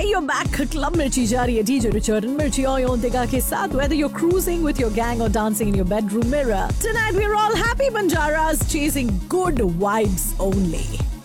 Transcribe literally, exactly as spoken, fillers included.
you're back. Club Mirchi Jari, D J Richard and Mirchi Oyon Dega ke saath. Whether you're cruising with your gang or dancing in your bedroom mirror, tonight we're all happy Banjaras chasing good vibes only.